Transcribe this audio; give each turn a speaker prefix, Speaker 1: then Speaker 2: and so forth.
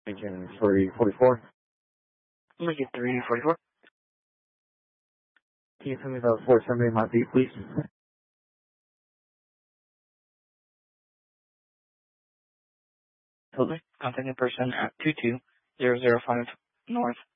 Speaker 1: Lincoln 344.
Speaker 2: Lincoln 344.
Speaker 1: Can you send me the 470 my beat, please?
Speaker 2: Contacting person at 22005 North